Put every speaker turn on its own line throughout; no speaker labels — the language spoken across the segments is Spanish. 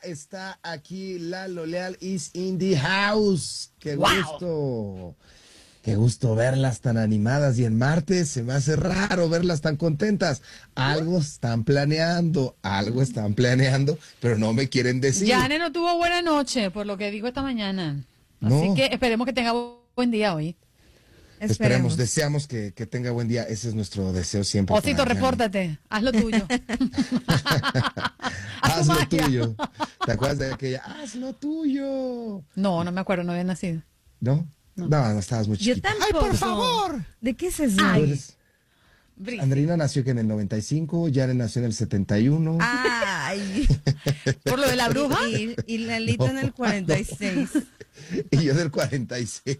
Está aquí Lalo Leal is in the house. ¡Qué gusto! Qué gusto verlas tan animadas y en martes se me hace raro verlas tan contentas. Algo están planeando, pero no me quieren decir.
Yane no tuvo buena noche, por lo que dijo esta mañana.
No.
Así que esperemos que tenga buen día hoy.
Deseamos que tenga buen día. Ese es nuestro deseo siempre.
Osito, repórtate, haz lo tuyo.
Haz lo tuyo. ¿Te acuerdas de aquella? Haz lo tuyo.
No me acuerdo, no había nacido.
¿No? No, estabas muy chiquita.
Yo tampoco.
¡Ay, por favor!
¿De qué se sabe?
Andreina nació que en el 95, Yane nació en el 71.
Ay.
¿Por lo de la bruja?
Y Lalita en el 46.
Y yo del 46.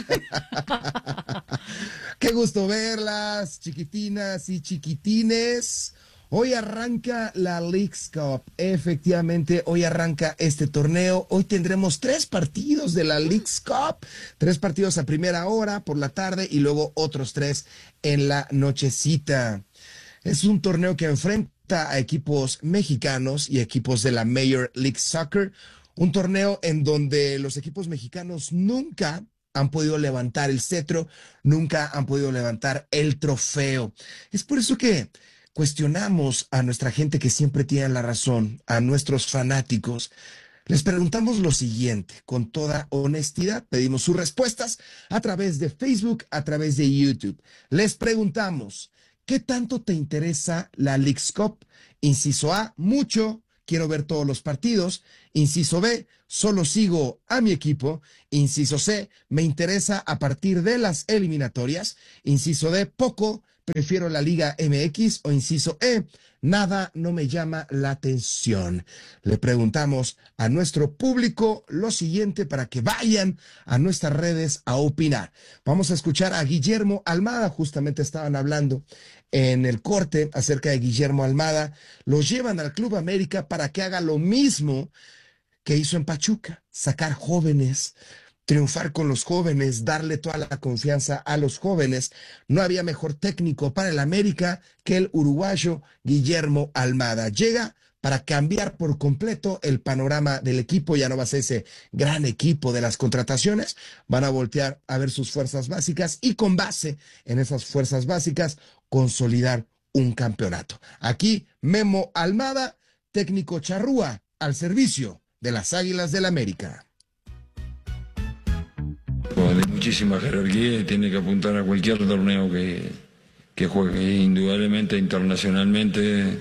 Qué gusto verlas, chiquitinas y chiquitines. Hoy arranca la Leagues Cup. Efectivamente, hoy arranca este torneo. Hoy tendremos 3 partidos de la Leagues Cup. 3 partidos a primera hora por la tarde y luego otros 3 en la nochecita. Es un torneo que enfrenta a equipos mexicanos y equipos de la Major League Soccer. Un torneo en donde los equipos mexicanos nunca han podido levantar el cetro, nunca han podido levantar el trofeo. Es por eso que cuestionamos a nuestra gente que siempre tiene la razón, a nuestros fanáticos. Les preguntamos lo siguiente, con toda honestidad, pedimos sus respuestas a través de Facebook, a través de YouTube. Les preguntamos, ¿qué tanto te interesa la Leagues Cup? Inciso A, mucho. Quiero ver todos los partidos. Inciso B, solo sigo a mi equipo. Inciso C, me interesa a partir de las eliminatorias. Inciso D, poco, prefiero la Liga MX. O inciso E, nada, no me llama la atención. Le preguntamos a nuestro público lo siguiente para que vayan a nuestras redes a opinar. Vamos a escuchar a Guillermo Almada, justamente estaban hablando en el corte acerca de Guillermo Almada. Lo llevan al Club América para que haga lo mismo que hizo en Pachuca, sacar jóvenes, triunfar con los jóvenes, darle toda la confianza a los jóvenes. No había mejor técnico para el América que el uruguayo Guillermo Almada. Llega para cambiar por completo el panorama del equipo. Ya no va a ser ese gran equipo de las contrataciones. Van a voltear a ver sus fuerzas básicas y con base en esas fuerzas básicas consolidar un campeonato. Aquí Memo Almada, técnico charrúa, al servicio de las Águilas del América.
De muchísima jerarquía y tiene que apuntar a cualquier torneo que juegue. Indudablemente, internacionalmente,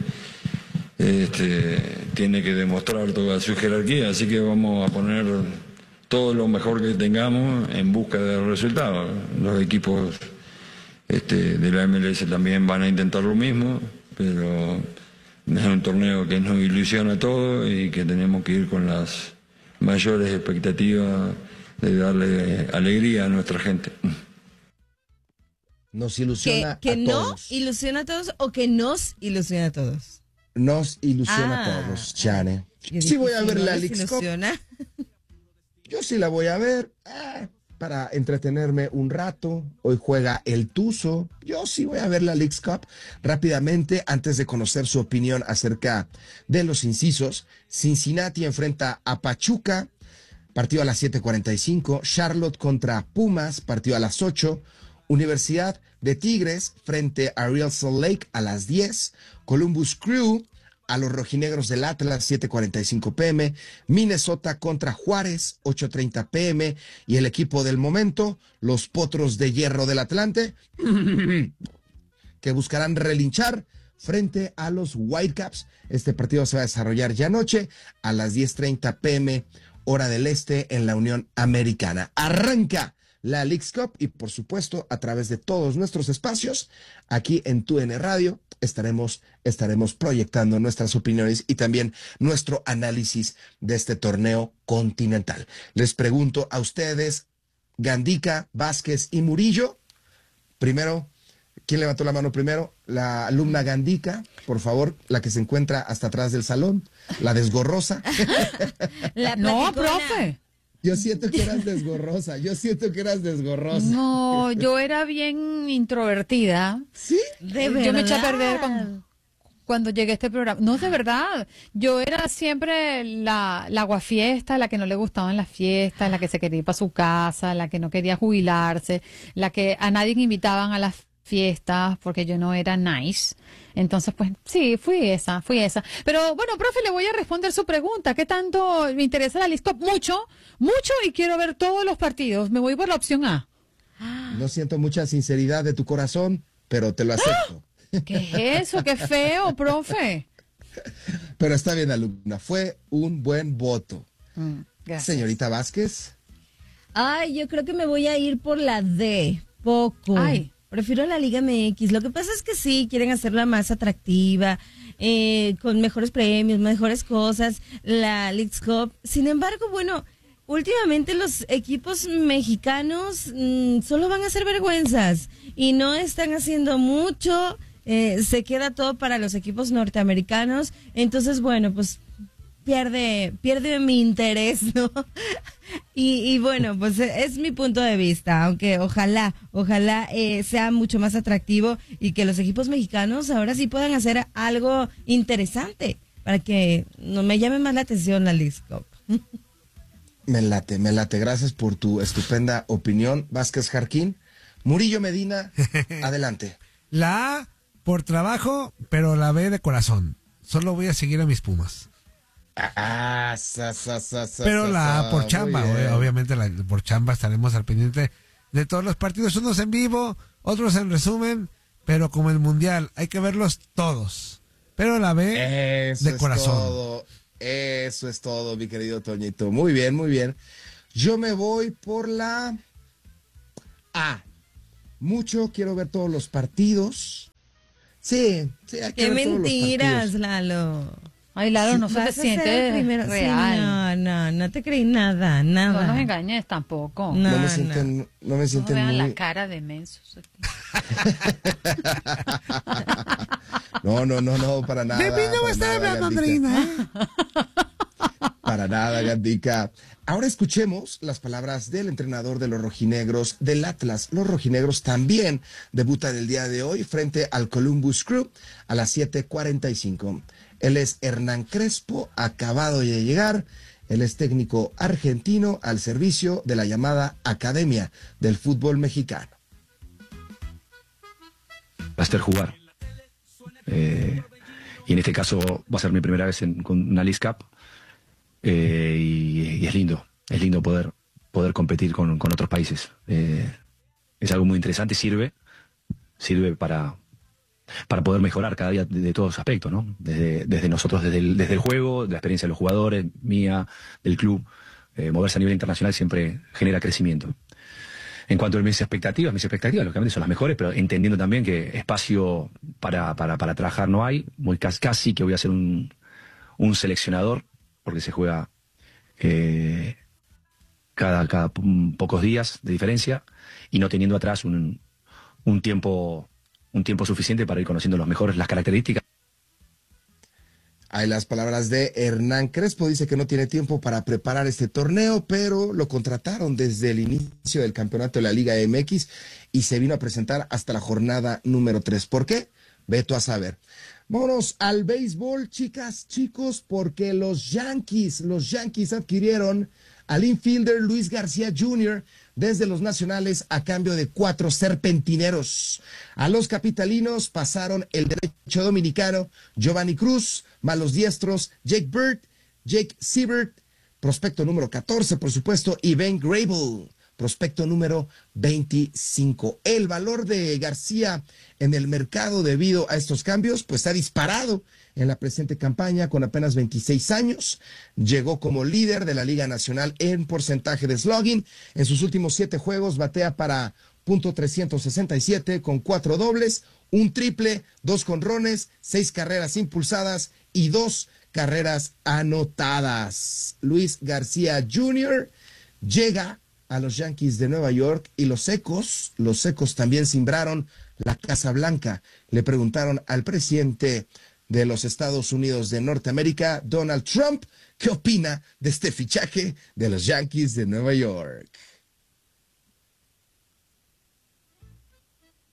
tiene que demostrar toda su jerarquía, así que vamos a poner todo lo mejor que tengamos en busca de resultados. Los equipos de la MLS también van a intentar lo mismo, pero es un torneo que nos ilusiona a todos y que tenemos que ir con las mayores expectativas de darle alegría a nuestra gente.
Nos ilusiona
que
a
no
todos.
ilusiona a todos o que nos ilusiona a todos.
Nos ilusiona a todos, Chane. Sí voy a ver la Leagues Cup. Yo sí la voy a ver para entretenerme un rato. Hoy juega el Tuzo. Yo sí voy a ver la Leagues Cup. Rápidamente, antes de conocer su opinión acerca de los incisos, Cincinnati enfrenta a Pachuca, partido a las 7:45. Charlotte contra Pumas, partido a las 8. Universidad de Tigres frente a Real Salt Lake a las 10. Columbus Crew a los rojinegros del Atlas, 7:45 p.m. Minnesota contra Juárez, 8:30 p.m. Y el equipo del momento, los Potros de Hierro del Atlante, que buscarán relinchar frente a los Whitecaps. Este partido se va a desarrollar ya anoche a las 10:30 p.m. hora del este en la Unión Americana. Arranca la Leagues Cup y por supuesto a través de todos nuestros espacios aquí en TUDN Radio estaremos proyectando nuestras opiniones y también nuestro análisis de este torneo continental. Les pregunto a ustedes, Gandica, Vázquez y Murillo, primero, ¿quién levantó la mano primero? La alumna Gandica, por favor, la que se encuentra hasta atrás del salón, la desgorrosa.
No, profe.
Yo siento que eras desgorrosa,
No, yo era bien introvertida.
¿Sí?
De
Yo me eché a perder cuando llegué a este programa. No, de verdad. Yo era siempre la aguafiesta, la que no le gustaban las fiestas, la que se quería ir para su casa, la que no quería jubilarse, la que a nadie invitaban a las fiestas porque yo no era nice. Entonces, pues sí, fui esa. Pero bueno, profe, le voy a responder su pregunta. ¿Qué tanto me interesa la Leagues Cup? Mucho y quiero ver todos los partidos. Me voy por la opción A.
No siento mucha sinceridad de tu corazón, pero te lo acepto.
¿Qué es eso? ¡Qué feo, profe!
Pero está bien, alumna. Fue un buen voto.
Gracias.
Señorita Vázquez.
Ay, yo creo que me voy a ir por la D. Poco.
Ay.
Prefiero la Liga MX. Lo que pasa es que sí, quieren hacerla más atractiva, con mejores premios, mejores cosas, la Leagues Cup. Sin embargo, bueno, últimamente los equipos mexicanos solo van a hacer vergüenzas y no están haciendo mucho. Se queda todo para los equipos norteamericanos. Entonces, bueno, pues pierde mi interés, ¿no? Y bueno, pues es mi punto de vista, aunque ojalá sea mucho más atractivo y que los equipos mexicanos ahora sí puedan hacer algo interesante para que no me llame más la atención la Leagues Cup.
Me late. Gracias por tu estupenda opinión, Vázquez Jarquín. Murillo Medina, adelante.
La A por trabajo, pero la B de corazón. Solo voy a seguir a mis Pumas. Pero la A por chamba, obviamente por chamba estaremos al pendiente de todos los partidos, unos en vivo, otros en resumen, pero como el Mundial, hay que verlos todos. Pero la B de corazón.
Eso es todo, mi querido Toñito. Muy bien. Yo me voy por la A. Quiero ver todos los partidos. Sí, hay que
¡Qué
ver todos los
mentiras,
partidos.
Lalo!
Ay, Lalo, no se te
Vas a ser el
siente
primero.
real.
Sí, no te creí nada.
No nos engañes tampoco.
No.
No me sienten
No vean
muy...
la cara de mensos.
No, para nada.
De mí no va a
para
estar
nada,
hablando,
Gandica.
Andreina,
Para nada, Gandica. Ahora escuchemos las palabras del entrenador de los rojinegros del Atlas. Los rojinegros también debutan el día de hoy frente al Columbus Crew a las 7:45. Él es Hernán Crespo, acabado de llegar. Él es técnico argentino al servicio de la llamada Academia del Fútbol Mexicano.
Placer jugar. Y en este caso va a ser mi primera vez con una Leagues Cup. Y es lindo poder competir con otros países. Es algo muy interesante, sirve para poder mejorar cada día de todos los aspectos, ¿no? Desde nosotros, desde el juego, de la experiencia de los jugadores, mía, del club. Moverse a nivel internacional siempre genera crecimiento. En cuanto a mis expectativas lógicamente son las mejores, pero entendiendo también que espacio para trabajar no hay. Casi que voy a ser un seleccionador, porque se juega cada pocos días de diferencia, y no teniendo atrás un tiempo suficiente para ir conociendo las características.
Hay las palabras de Hernán Crespo, dice que no tiene tiempo para preparar este torneo, pero lo contrataron desde el inicio del campeonato de la Liga MX y se vino a presentar hasta la jornada número 3. ¿Por qué? Veto a saber. Vámonos al béisbol, chicas, chicos, porque los Yankees adquirieron al infielder Luis García Jr. desde los Nacionales a cambio de 4 serpentineros. A los capitalinos pasaron el derecho dominicano Giovanni Cruz, más los diestros Jake Bird, Jake Siebert, prospecto número 14, por supuesto, y Ben Grable, prospecto número 25. El valor de García en el mercado debido a estos cambios, pues ha disparado en la presente campaña con apenas 26 años. Llegó como líder de la Liga Nacional en porcentaje de slugging. En sus últimos 7 juegos batea para .367 con 4 dobles, un triple, 2 jonrones, 6 carreras impulsadas y 2 carreras anotadas. Luis García Jr. llega a los Yankees de Nueva York y los Ecos también cimbraron la Casa Blanca. Le preguntaron al presidente de los Estados Unidos de Norteamérica, Donald Trump, ¿qué opina de este fichaje de los Yankees de Nueva York?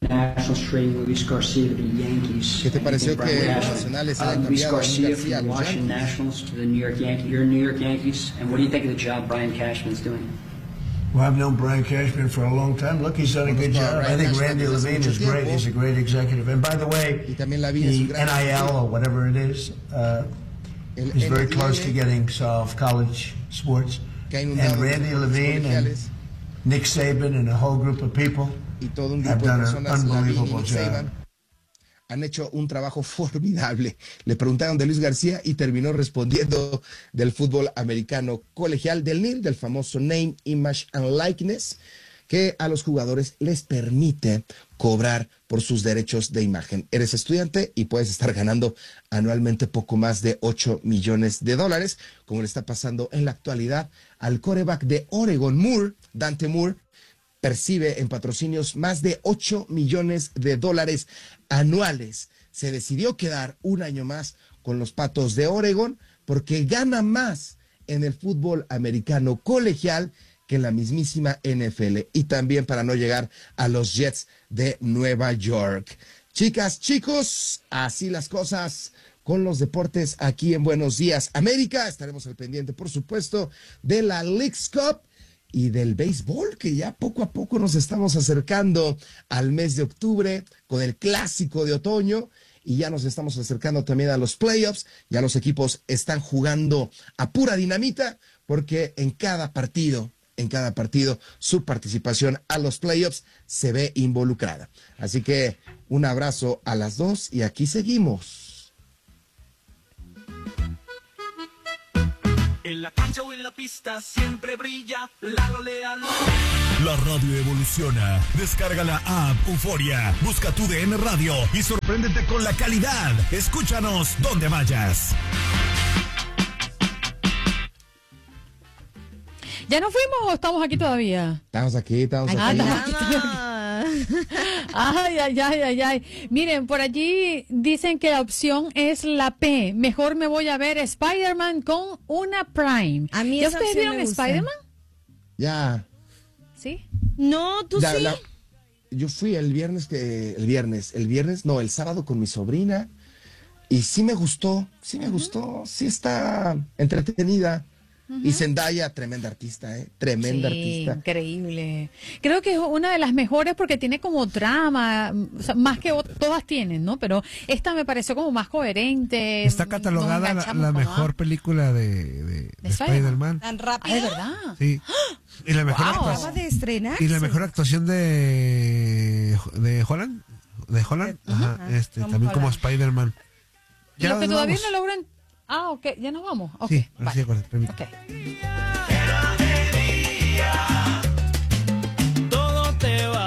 Nationals trading Luis Garcia to the Yankees.
¿Qué te pareció que los nacionales hayan
Luis
cambiado a
Garcia
García a
from the
los
Washington
Yankees?
Nationals to the New York Yankees. You're New York Yankees, and what do you think of the job Brian Cashman's doing?
Well, I've known Brian Cashman for a long time. Look, he's done a good job. I think Randy Levine is great. He's a great executive. And by the way, the NIL or whatever it is very close to getting solved, college sports. And Randy Levine and Nick Saban and a whole group of people have done an unbelievable job.
Han hecho un trabajo formidable. Le preguntaron de Luis García y terminó respondiendo del fútbol americano colegial, del NIL, del famoso Name, Image and Likeness, que a los jugadores les permite cobrar por sus derechos de imagen. Eres estudiante y puedes estar ganando anualmente poco más de $8 millones, como le está pasando en la actualidad al quarterback de Oregon, Dante Moore. Percibe en patrocinios más de $8 millones anuales. Se decidió quedar un año más con los Patos de Oregon porque gana más en el fútbol americano colegial que en la mismísima NFL, y también para no llegar a los Jets de Nueva York. Chicas, chicos, así las cosas con los deportes aquí en Buenos Días América. Estaremos al pendiente, por supuesto, de la Leagues Cup y del béisbol, que ya poco a poco nos estamos acercando al mes de octubre con el clásico de otoño, y ya nos estamos acercando también a los playoffs. Ya los equipos están jugando a pura dinamita, porque en cada partido su participación a los playoffs se ve involucrada. Así que un abrazo a las dos y aquí seguimos.
En la cancha o en la pista siempre brilla Lalo Leal.
La radio evoluciona. Descarga la app Euforia. Busca tu DN Radio y sorpréndete con la calidad. Escúchanos donde vayas.
¿Ya nos fuimos o estamos aquí todavía?
Estamos aquí.
Ay. Miren, por allí dicen que la opción es la P. Mejor me voy a ver Spider-Man con una Prime.
A mí
¿Ya
esa
ustedes
opción
vieron
me gusta.
Spider-Man?
Ya.
¿Sí?
No, tú sí.
Yo fui el sábado con mi sobrina, y sí me gustó, sí está entretenida. Y Zendaya, tremenda artista, tremenda artista.
Increíble. Creo que es una de las mejores porque tiene como trama, o sea, más que todas tienen, ¿no? Pero esta me pareció como más coherente.
Está catalogada la mejor película de Spider-Man.
¿Tan rápido?
¿De verdad?
Sí. Y la mejor
Acaba de estrenar.
Y la mejor actuación de Holland. Ajá, también como Spider-Man.
Lo que todavía no logran. Ah, ok, ya nos vamos. Okay,
sí, ahora sí, de acuerdo, permítame.
Todo te va.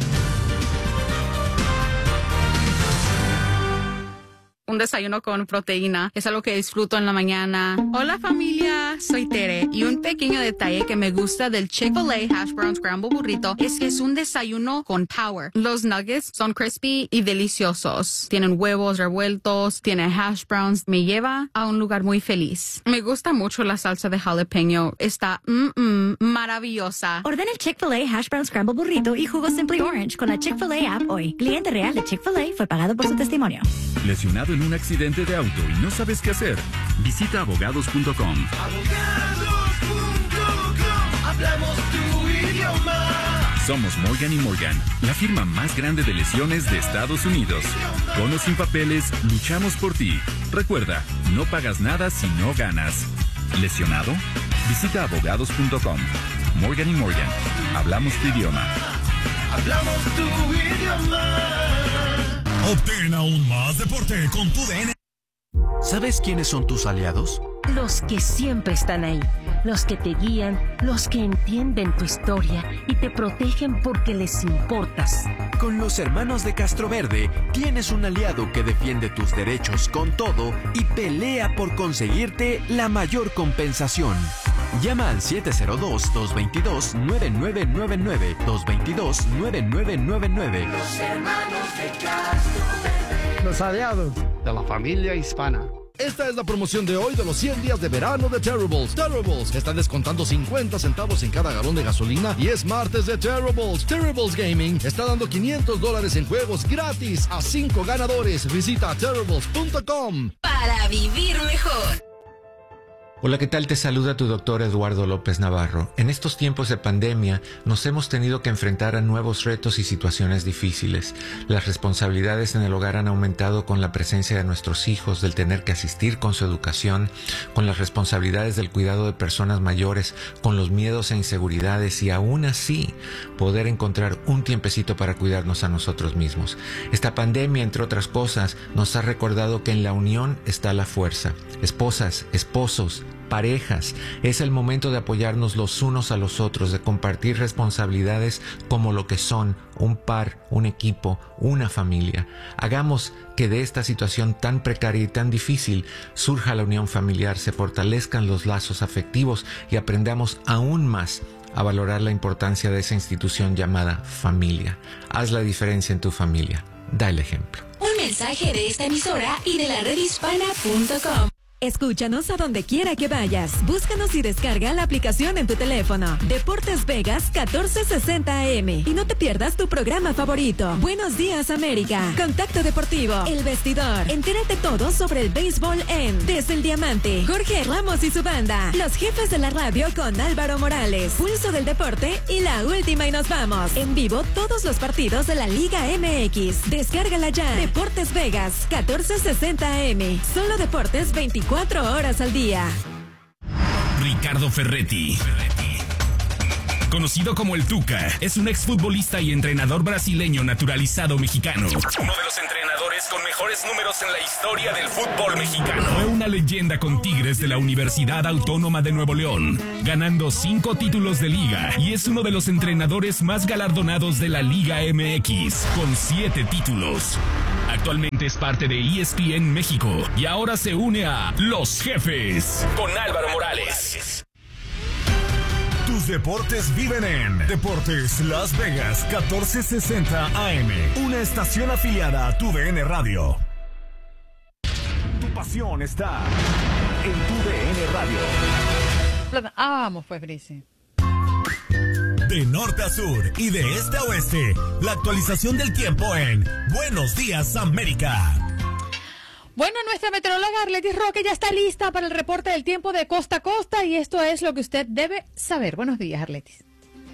Un desayuno con proteína es algo que disfruto en la mañana. Hola familia, soy Tere, y un pequeño detalle que me gusta del Chick-fil-A Hash Brown Scramble Burrito es que es un desayuno con power. Los nuggets son crispy y deliciosos. Tienen huevos revueltos, tienen hash browns. Me lleva a un lugar muy feliz. Me gusta mucho la salsa de jalapeño. Está maravillosa.
Ordena el Chick-fil-A Hash Brown Scramble Burrito y jugo Simply Orange con la Chick-fil-A app hoy. Cliente real de Chick-fil-A fue pagado por su testimonio.
¿Lesionado en un accidente de auto y no sabes qué hacer? Visita abogados.com.
Abogados.com. Hablamos tu idioma.
Somos Morgan & Morgan, la firma más grande de lesiones de Estados Unidos. Con o sin papeles, luchamos por ti. Recuerda, no pagas nada si no ganas. ¿Lesionado? Visita abogados.com. Morgan & Morgan, hablamos tu idioma.
Hablamos tu idioma.
Obtén aún más deporte con tu DN.
¿Sabes quiénes son tus aliados?
Los que siempre están ahí, los que te guían, los que entienden tu historia y te protegen porque les importas.
Con los hermanos de Castroverde tienes un aliado que defiende tus derechos con todo y pelea por conseguirte la mayor compensación. Llama al 702-222-9999, 222-9999.
Los hermanos de Castroverde.
Los aliados de la familia hispana. Esta es la promoción de hoy de los 100 días de verano de Terribles. Terribles están descontando 50 centavos en cada galón de gasolina y es martes de Terribles. Terribles Gaming está dando $500 en juegos gratis a 5 ganadores. Visita terribles.com.
Para vivir mejor.
Hola, ¿qué tal? Te saluda tu doctor Eduardo López Navarro. En estos tiempos de pandemia nos hemos tenido que enfrentar a nuevos retos y situaciones difíciles. Las responsabilidades en el hogar han aumentado con la presencia de nuestros hijos, del tener que asistir con su educación, con las responsabilidades del cuidado de personas mayores, con los miedos e inseguridades y aún así poder encontrar un tiempecito para cuidarnos a nosotros mismos. Esta pandemia, entre otras cosas, nos ha recordado que en la unión está la fuerza. Esposas, esposos, parejas, es el momento de apoyarnos los unos a los otros, de compartir responsabilidades como lo que son un par, un equipo, una familia. Hagamos que de esta situación tan precaria y tan difícil surja la unión familiar, se fortalezcan los lazos afectivos y aprendamos aún más a valorar la importancia de esa institución llamada familia. Haz la diferencia en tu familia. Da el ejemplo.
Un mensaje de esta emisora y de la redhispana.com.
Escúchanos a donde quiera que vayas. Búscanos y descarga la aplicación en tu teléfono. Deportes Vegas 1460 AM. Y no te pierdas tu programa favorito. Buenos días, América. Contacto Deportivo. El Vestidor. Entérate todo sobre el béisbol en Desde el Diamante. Jorge Ramos y su banda. Los Jefes de la Radio con Álvaro Morales. Pulso del Deporte y La Última y Nos Vamos. En vivo todos los partidos de la Liga MX. Descárgala ya. Deportes Vegas 1460 AM. Solo deportes 24 horas al día.
Ricardo Ferretti, conocido como el Tuca, es un exfutbolista y entrenador brasileño naturalizado mexicano. Uno de los entrenadores con mejores números en la historia del fútbol mexicano. Fue una leyenda con Tigres de la Universidad Autónoma de Nuevo León, ganando 5 títulos de liga, y es uno de los entrenadores más galardonados de la Liga MX, con 7 títulos. Actualmente es parte de ESPN México y ahora se une a Los Jefes con Álvaro Morales. Tus deportes viven en Deportes Las Vegas 1460 AM, una estación afiliada a TUDN Radio. Tu pasión está en TUDN Radio.
Vamos pues, Brisi.
De norte a sur y de este a oeste, la actualización del tiempo en Buenos Días, América.
Bueno, nuestra meteoróloga Arletis Roque ya está lista para el reporte del tiempo de costa a costa y esto es lo que usted debe saber. Buenos días, Arletis.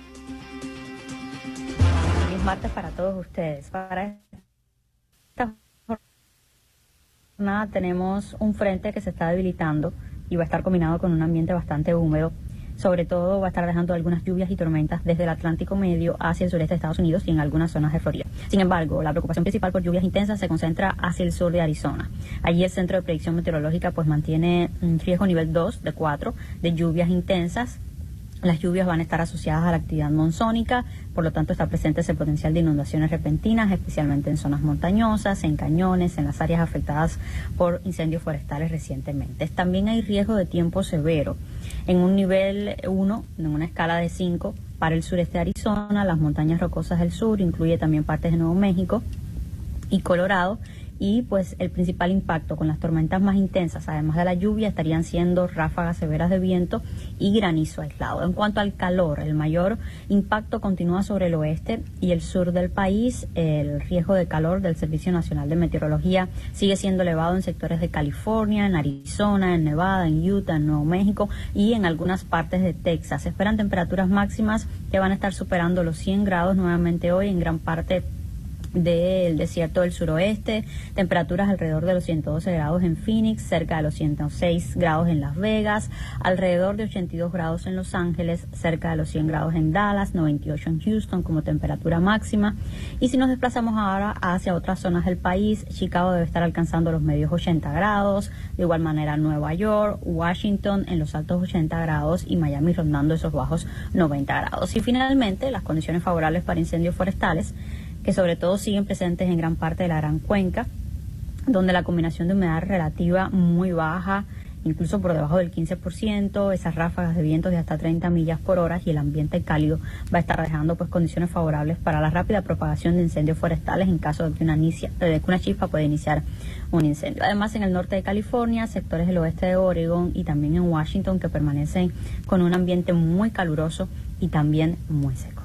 Feliz martes para todos ustedes. Para esta jornada tenemos un frente que se está debilitando y va a estar combinado con un ambiente bastante húmedo. Sobre todo va a estar dejando algunas lluvias y tormentas desde el Atlántico Medio hacia el sureste de Estados Unidos y en algunas zonas de Florida. Sin embargo, la preocupación principal por lluvias intensas se concentra hacia el sur de Arizona. Allí el Centro de Predicción Meteorológica pues mantiene un riesgo nivel 2 de 4 de lluvias intensas. Las lluvias van a estar asociadas a la actividad monzónica, por lo tanto está presente ese potencial de inundaciones repentinas, especialmente en zonas montañosas, en cañones, en las áreas afectadas por incendios forestales recientemente. También hay riesgo de tiempo severo en un nivel 1, en una escala de 5 para el sureste de Arizona, las montañas rocosas del sur, incluye también partes de Nuevo México y Colorado. Y pues el principal impacto con las tormentas más intensas, además de la lluvia, estarían siendo ráfagas severas de viento y granizo aislado. En cuanto al calor, el mayor impacto continúa sobre el oeste y el sur del país. El riesgo de calor del Servicio Nacional de Meteorología sigue siendo elevado en sectores de California, en Arizona, en Nevada, en Utah, en Nuevo México y en algunas partes de Texas. Se esperan temperaturas máximas que van a estar superando los 100 grados nuevamente hoy en gran parte del desierto del suroeste, temperaturas alrededor de los 112 grados en Phoenix, cerca de los 106 grados en Las Vegas, alrededor de 82 grados en Los Ángeles, cerca de los 100 grados en Dallas, 98 en Houston como temperatura máxima. Y si nos desplazamos ahora hacia otras zonas del país, Chicago debe estar alcanzando los medios 80 grados, de igual manera Nueva York, Washington en los altos 80 grados y Miami rondando esos bajos 90 grados. Y finalmente, las condiciones favorables para incendios forestales, que sobre todo siguen presentes en gran parte de la Gran Cuenca, donde la combinación de humedad relativa muy baja incluso por debajo del 15%, esas ráfagas de vientos de hasta 30 millas por hora y el ambiente cálido va a estar dejando pues condiciones favorables para la rápida propagación de incendios forestales en caso de que una chispa pueda iniciar un incendio. Además, en el norte de California, sectores del oeste de Oregon y también en Washington, que permanecen con un ambiente muy caluroso y también muy seco.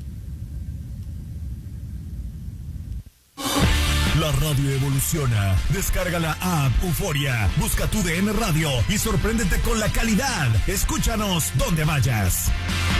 La radio evoluciona. Descarga la app Euforia, busca tu DN Radio y sorpréndete con la calidad. Escúchanos donde vayas.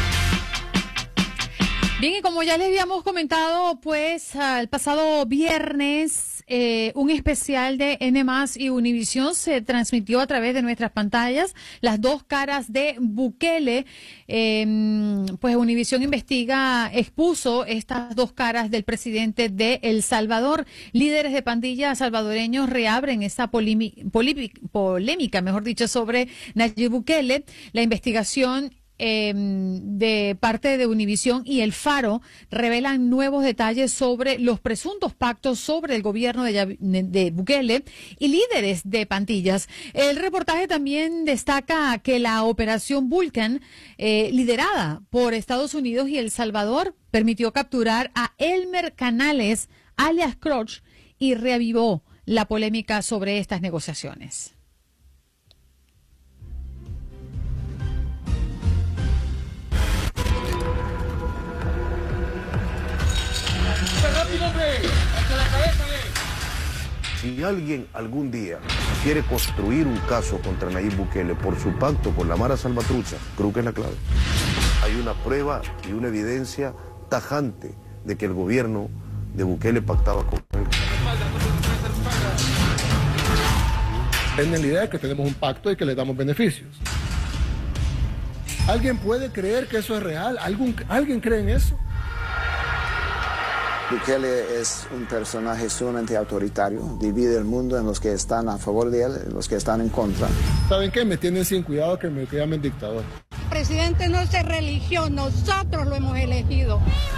Bien, y como ya les habíamos comentado, pues el pasado viernes un especial de N+ y Univisión se transmitió a través de nuestras pantallas, Las dos caras de Bukele. Pues Univisión expuso estas dos caras del presidente de El Salvador. Líderes de pandillas salvadoreños reabren esa polémica, mejor dicho, sobre Nayib Bukele. La investigación de parte de Univisión y El Faro revelan nuevos detalles sobre los presuntos pactos sobre el gobierno de Bukele y líderes de pandillas. El reportaje también destaca que la operación Vulcan, liderada por Estados Unidos y El Salvador, permitió capturar a Elmer Canales, alias Crotch, y reavivó la polémica sobre estas negociaciones.
Si alguien algún día quiere construir un caso contra Nayib Bukele por su pacto con la Mara Salvatrucha, creo que es la clave. Hay una prueba y una evidencia tajante de que el gobierno de Bukele pactaba con él.
Tienen la idea de que tenemos un pacto y que le damos beneficios. ¿Alguien puede creer que eso es real? ¿Alguien cree en eso?
Bukele es un personaje sumamente autoritario, divide el mundo en los que están a favor de él, en los que están en contra.
¿Saben qué? Me tienen sin cuidado que me llamen dictador.
El presidente no se religió, nosotros lo hemos elegido.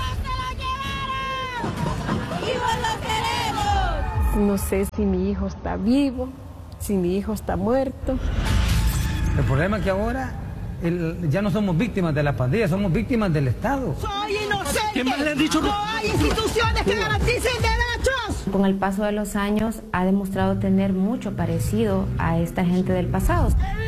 ¡Vivos lo queremos!
No sé si mi hijo está vivo, si mi hijo está muerto.
El problema es que ahora ya no somos víctimas de la pandilla, somos víctimas del Estado.
¡Soy inocente!
¿Qué más le han dicho?
¡No hay instituciones que garanticen derechos!
Con el paso de los años ha demostrado tener mucho parecido a esta gente del pasado.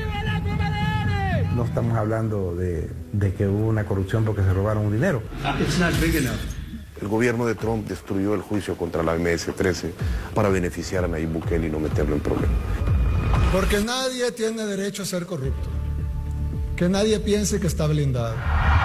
No estamos hablando de que hubo una corrupción porque se robaron un dinero.
El gobierno de Trump destruyó el juicio contra la MS-13 para beneficiar a Nayib Bukele y no meterlo en problemas.
Porque nadie tiene derecho a ser corrupto. Que nadie piense que está blindado.